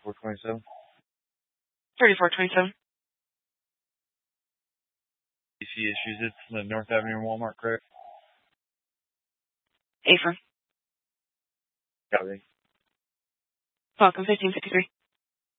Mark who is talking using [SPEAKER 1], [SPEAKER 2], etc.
[SPEAKER 1] 3427.
[SPEAKER 2] 3427.
[SPEAKER 1] DC issues. It's the North Avenue Walmart, correct?
[SPEAKER 2] Affirm.
[SPEAKER 1] Copy.
[SPEAKER 2] Welcome, 1553.